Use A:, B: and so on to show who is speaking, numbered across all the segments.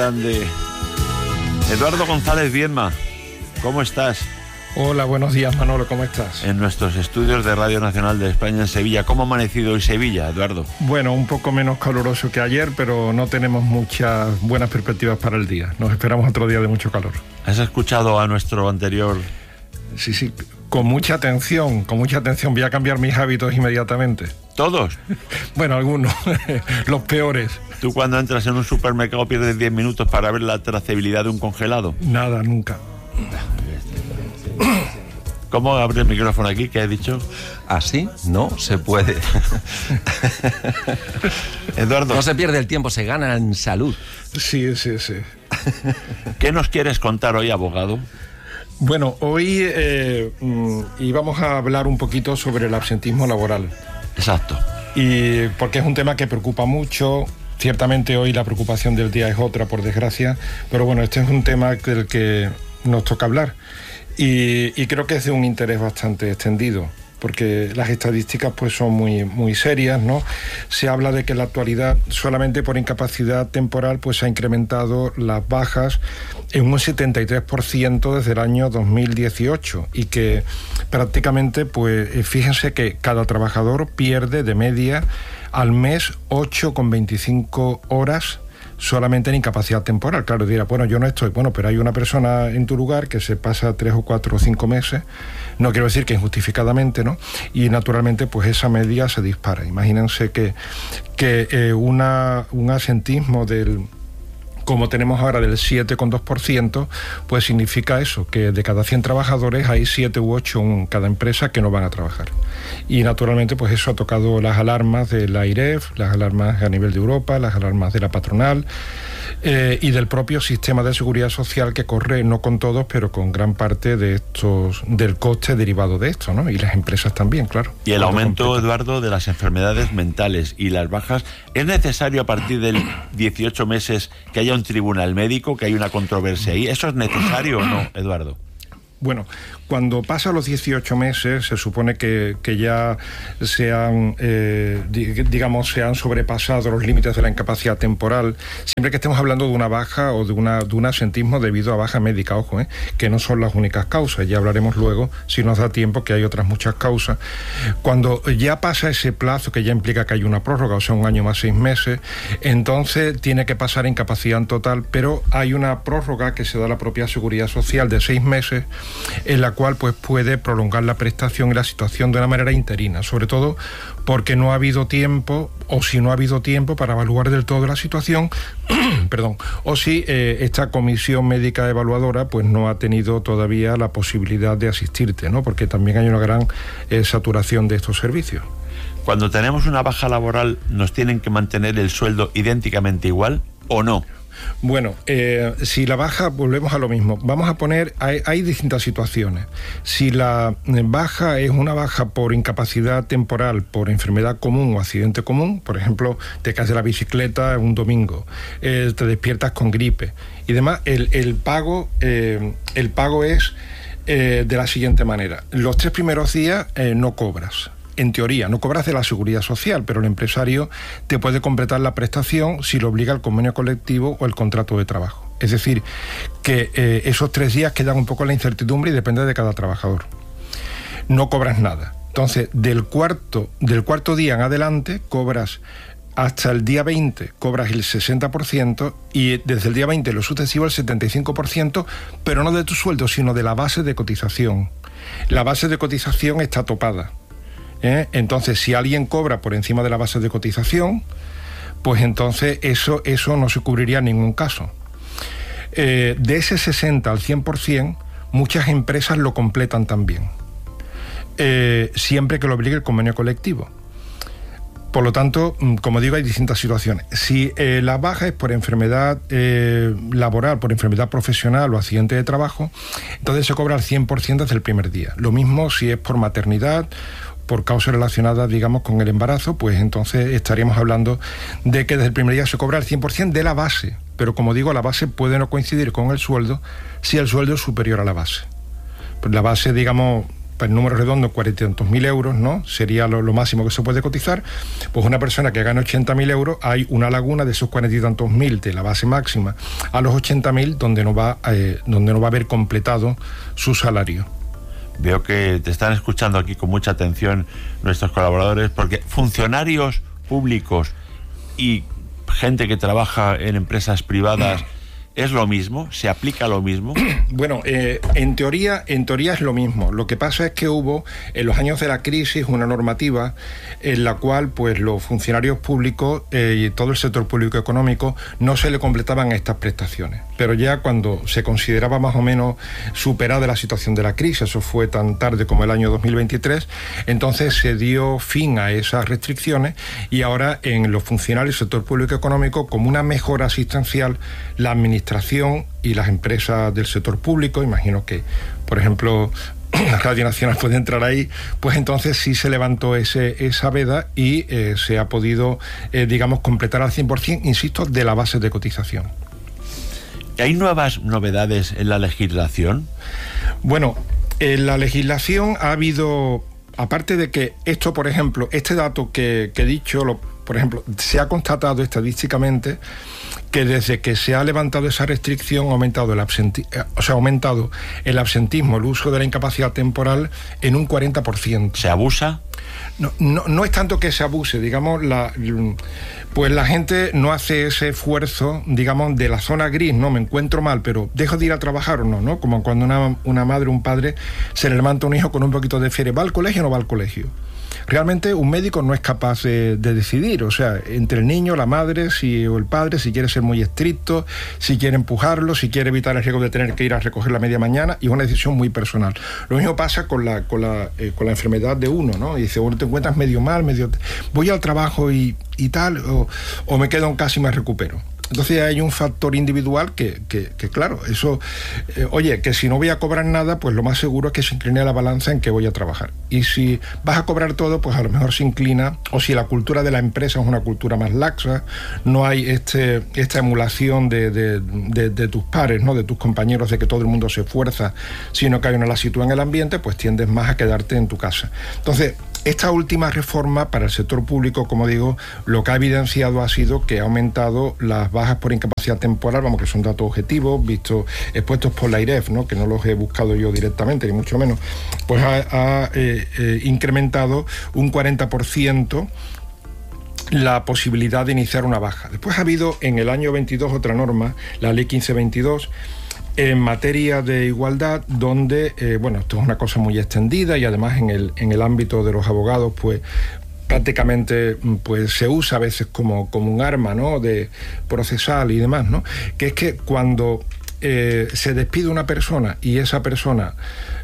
A: grande. Eduardo González Viedma, ¿cómo estás?
B: Hola, buenos días, Manolo, ¿cómo estás?
A: En nuestros estudios de Radio Nacional de España en Sevilla. ¿Cómo ha amanecido hoy Sevilla, Eduardo?
B: Bueno, un poco menos caluroso que ayer, pero no tenemos muchas buenas perspectivas para el día. Nos esperamos otro día de mucho calor.
A: ¿Has escuchado a nuestro anterior?
B: Sí, con mucha atención. Voy a cambiar mis hábitos inmediatamente.
A: ¿Todos?
B: Bueno, algunos, los peores.
A: ¿Tú cuando entras en un supermercado pierdes 10 minutos para ver la trazabilidad de un congelado?
B: Nada, nunca.
A: ¿Cómo abre el micrófono aquí? ¿Qué has dicho?
C: Así no se puede.
A: Eduardo.
C: No se pierde el tiempo, se gana en salud.
B: Sí.
A: ¿Qué nos quieres contar hoy, abogado?
B: Bueno, hoy íbamos a hablar un poquito sobre el absentismo laboral.
A: Exacto.
B: Y porque es un tema que preocupa mucho. Ciertamente hoy la preocupación del día es otra, por desgracia, pero bueno, este es un tema del que nos toca hablar y creo que es de un interés bastante extendido, porque las estadísticas pues son muy serias, ¿no? Se habla de que en la actualidad solamente por incapacidad temporal pues se ha incrementado las bajas en un 73% desde el año 2018 y que prácticamente pues fíjense que cada trabajador pierde de media al mes 8,25 horas solamente en incapacidad temporal. Claro, dirá, bueno, yo no estoy, bueno, pero hay una persona en tu lugar que se pasa 3 o 4 o 5 meses, no quiero decir que injustificadamente, ¿no? Y naturalmente, pues esa media se dispara. Imagínense que un asentismo como tenemos ahora del 7,2%, pues significa eso, que de cada 100 trabajadores hay 7 u 8 en cada empresa que no van a trabajar. Y naturalmente pues eso ha tocado las alarmas de la AIREF, las alarmas a nivel de Europa, las alarmas de la patronal y del propio sistema de seguridad social que corre, no con todos, pero con gran parte de del coste derivado de esto, ¿no? Y las empresas también, claro.
A: Y el aumento, Eduardo, de las enfermedades mentales y las bajas, ¿es necesario a partir del 18 meses que haya un tribunal médico, que haya una controversia ahí? ¿Eso es necesario o no, Eduardo?
B: Bueno, cuando pasa los 18 meses se supone que ya se han sobrepasado los límites de la incapacidad temporal, siempre que estemos hablando de una baja o de un asentismo debido a baja médica, ojo, que no son las únicas causas, ya hablaremos luego, si nos da tiempo, que hay otras muchas causas. Cuando ya pasa ese plazo, que ya implica que hay una prórroga, o sea, 1 año más 6 meses, entonces tiene que pasar a incapacidad en total, pero hay una prórroga que se da a la propia Seguridad Social de 6 meses, en la cual pues puede prolongar la prestación y la situación de una manera interina, sobre todo porque no ha habido tiempo, o si no ha habido tiempo para evaluar del todo la situación, perdón, o si esta comisión médica evaluadora pues no ha tenido todavía la posibilidad de asistirte, ¿no? Porque también hay una gran saturación de estos servicios.
A: Cuando tenemos una baja laboral, ¿nos tienen que mantener el sueldo idénticamente igual o no?
B: Bueno, si la baja, volvemos a lo mismo. Vamos a poner, hay distintas situaciones. Si la baja es una baja por incapacidad temporal, por enfermedad común o accidente común, por ejemplo, te caes de la bicicleta un domingo, te despiertas con gripe y demás, el pago es de la siguiente manera. Los 3 primeros días no cobras. En teoría, no cobras de la Seguridad Social, pero el empresario te puede completar la prestación si lo obliga el convenio colectivo o el contrato de trabajo. Es decir, que esos 3 días quedan un poco en la incertidumbre y depende de cada trabajador. No cobras nada. Entonces, del cuarto día en adelante, cobras hasta el día 20, cobras el 60% y desde el día 20 lo sucesivo el 75%, pero no de tu sueldo, sino de la base de cotización. La base de cotización está topada. Entonces, si alguien cobra por encima de la base de cotización, pues entonces eso no se cubriría en ningún caso. De ese 60 al 100%, muchas empresas lo completan también, siempre que lo obligue el convenio colectivo. Por lo tanto, como digo, hay distintas situaciones. Si la baja es por enfermedad laboral, por enfermedad profesional o accidente de trabajo, entonces se cobra al 100% desde el primer día. Lo mismo si es por maternidad, por causas relacionadas, digamos, con el embarazo, pues entonces estaríamos hablando de que desde el primer día se cobra el 100% de la base. Pero como digo, la base puede no coincidir con el sueldo si el sueldo es superior a la base. Pues la base, digamos, para el número redondo, 40.000 euros, ¿no? Sería lo máximo que se puede cotizar. Pues una persona que gana 80.000 euros, hay una laguna de esos 40 y tantos mil de la base máxima a los 80.000 donde no va a haber completado su salario.
A: Veo que te están escuchando aquí con mucha atención nuestros colaboradores, porque funcionarios públicos y gente que trabaja en empresas privadas, ¿es lo mismo? ¿Se aplica lo mismo?
B: Bueno, en teoría es lo mismo. Lo que pasa es que hubo, en los años de la crisis, una normativa en la cual pues los funcionarios públicos y todo el sector público económico no se le completaban estas prestaciones. Pero ya cuando se consideraba más o menos superada la situación de la crisis, eso fue tan tarde como el año 2023, entonces se dio fin a esas restricciones y ahora en los funcionarios del sector público económico, como una mejora asistencial, la administración y las empresas del sector público, imagino que, por ejemplo, la Radio Nacional puede entrar ahí, pues entonces sí se levantó esa veda y se ha podido, digamos, completar al 100%, insisto, de la base de cotización.
A: ¿Hay nuevas novedades en la legislación?
B: Bueno, en la legislación ha habido, aparte de que esto, por ejemplo, este dato que he dicho, por ejemplo, se ha constatado estadísticamente que desde que se ha levantado esa restricción ha aumentado el absentismo, el uso de la incapacidad temporal en un 40%.
A: ¿Se abusa?
B: No es tanto que se abuse, digamos, pues la gente no hace ese esfuerzo, digamos, de la zona gris, no me encuentro mal, pero dejo de ir a trabajar o no, ¿no? Como cuando una madre o un padre se le levanta un hijo con un poquito de fiebre, ¿va al colegio o no va al colegio? Realmente un médico no es capaz de decidir, o sea, entre el niño, la madre o el padre, si quiere ser muy estricto, si quiere empujarlo, si quiere evitar el riesgo de tener que ir a recoger la media mañana, y es una decisión muy personal. Lo mismo pasa con la enfermedad de uno, ¿no? Y dice, bueno, te encuentras medio mal, voy al trabajo y tal, o me quedo en casa y me recupero. Entonces hay un factor individual que claro, eso, oye, que si no voy a cobrar nada, pues lo más seguro es que se incline la balanza en que voy a trabajar. Y si vas a cobrar todo, pues a lo mejor se inclina, o si la cultura de la empresa es una cultura más laxa, no hay esta emulación de tus pares, ¿no? De tus compañeros, de que todo el mundo se esfuerza, sino que hay una lasitud en el ambiente, pues tiendes más a quedarte en tu casa. Entonces, esta última reforma para el sector público, como digo, lo que ha evidenciado ha sido que ha aumentado las bajas por incapacidad temporal, vamos, que son datos objetivos, expuestos por la AIREF, ¿no? Que no los he buscado yo directamente, ni mucho menos, pues ha incrementado un 40% la posibilidad de iniciar una baja. Después ha habido en el año 22 otra norma, la Ley 1522, en materia de igualdad, donde, bueno, esto es una cosa muy extendida y además en el ámbito de los abogados, pues prácticamente pues se usa a veces como un arma, ¿no? De procesal y demás, ¿no? Que es que cuando se despide una persona y esa persona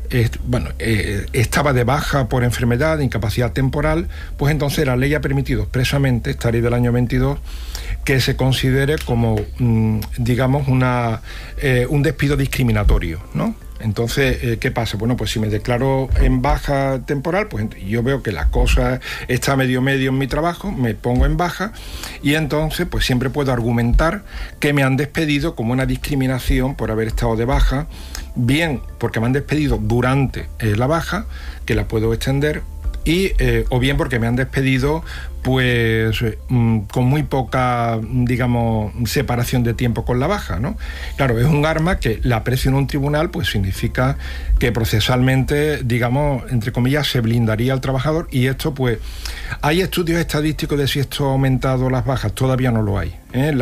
B: estaba de baja por enfermedad, de incapacidad temporal, pues entonces la ley ha permitido expresamente, esta ley del año 22, que se considere como, digamos, un despido discriminatorio, ¿no? Entonces, ¿qué pasa? Bueno, pues si me declaro en baja temporal, pues yo veo que la cosa está medio en mi trabajo, me pongo en baja y entonces pues siempre puedo argumentar que me han despedido como una discriminación por haber estado de baja, bien porque me han despedido durante la baja, que la puedo extender, o bien porque me han despedido pues con muy poca, digamos, separación de tiempo con la baja, ¿no? Claro, es un arma que la aprecio en un tribunal, pues significa que procesalmente, digamos, entre comillas, se blindaría al trabajador, y esto, pues, hay estudios estadísticos de si esto ha aumentado las bajas, todavía no lo hay, ¿eh?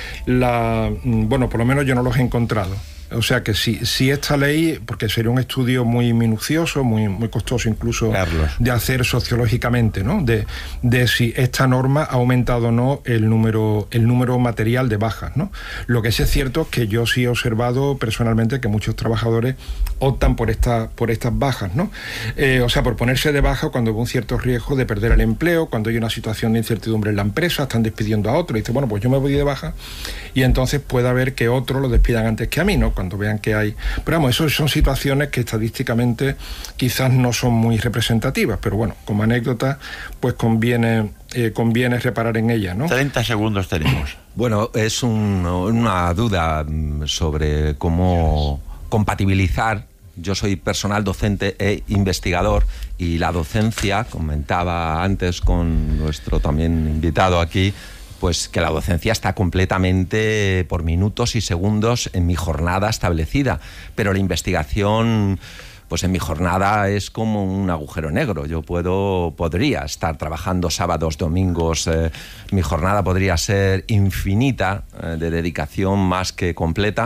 B: Bueno, por lo menos yo no los he encontrado. O sea que si esta ley, porque sería un estudio muy minucioso, muy costoso incluso, Carlos, de hacer sociológicamente, ¿no? De si esta norma ha aumentado o no el número material de bajas, ¿no? Lo que sí es cierto es que yo sí he observado personalmente que muchos trabajadores optan por estas bajas, ¿no? O sea, por ponerse de baja cuando hay un cierto riesgo de perder el empleo, cuando hay una situación de incertidumbre en la empresa, están despidiendo a otro, y dice, bueno, pues yo me voy de baja, y entonces puede haber que otros lo despidan antes que a mí, ¿no? Cuando vean que hay... Pero vamos, eso son situaciones que estadísticamente quizás no son muy representativas, pero bueno, como anécdota, pues conviene reparar en ellas, ¿no?
A: 30 segundos tenemos.
C: Bueno, es una duda sobre cómo compatibilizar Yo soy personal docente e investigador, y la docencia, comentaba antes con nuestro también invitado aquí, pues que la docencia está completamente por minutos y segundos en mi jornada establecida, pero la investigación, pues en mi jornada es como un agujero negro. Yo podría estar trabajando sábados, domingos, mi jornada podría ser infinita, de dedicación más que completa.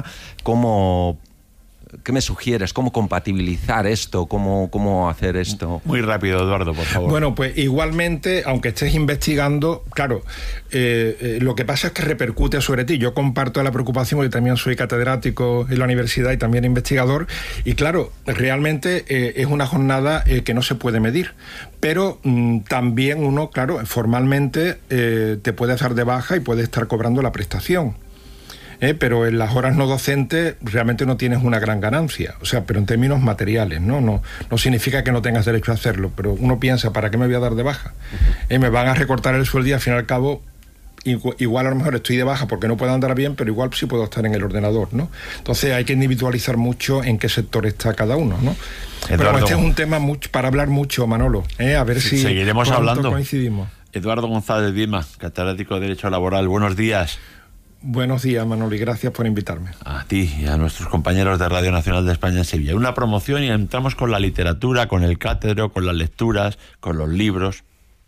C: ¿Qué me sugieres? ¿Cómo compatibilizar esto? ¿Cómo hacer esto?
A: Muy rápido, Eduardo, por favor.
B: Bueno, pues igualmente, aunque estés investigando, claro, lo que pasa es que repercute sobre ti. Yo comparto la preocupación, porque también soy catedrático en la universidad y también investigador, y claro, realmente es una jornada que no se puede medir, pero también uno, claro, formalmente te puede dar de baja y puede estar cobrando la prestación. Pero en las horas no docentes realmente no tienes una gran ganancia, o sea, pero en términos materiales, no significa que no tengas derecho a hacerlo, pero uno piensa, ¿para qué me voy a dar de baja? Me van a recortar el sueldo y al fin y al cabo igual a lo mejor estoy de baja porque no puedo andar bien, pero igual sí puedo estar en el ordenador, ¿no? Entonces hay que individualizar mucho en qué sector está cada uno, ¿no? Eduardo, pero este es un tema para hablar mucho, Manolo, a ver si
A: seguiremos hablando.
B: Coincidimos.
A: Eduardo González Dima, catedrático de Derecho Laboral, buenos días.
B: Buenos días, Manolo, y gracias por invitarme.
A: A ti y a nuestros compañeros de Radio Nacional de España en Sevilla. Una promoción y entramos con la literatura, con el cátedro, con las lecturas, con los libros.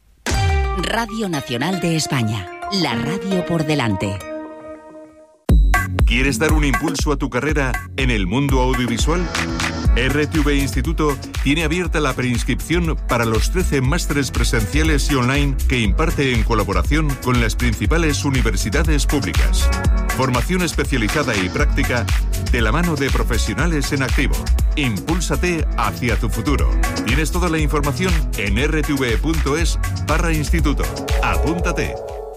D: Radio Nacional de España, la radio por delante.
E: ¿Quieres dar un impulso a tu carrera en el mundo audiovisual? RTV Instituto tiene abierta la preinscripción para los 13 másteres presenciales y online que imparte en colaboración con las principales universidades públicas. Formación especializada y práctica de la mano de profesionales en activo. Impúlsate hacia tu futuro. Tienes toda la información en rtve.es/instituto. Apúntate.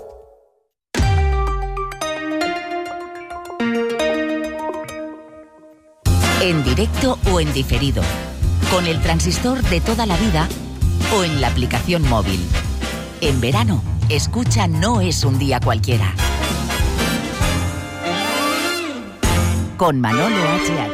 D: En directo o en diferido, con el transistor de toda la vida o en la aplicación móvil. En verano, escucha No es un día cualquiera. Con Manolo H.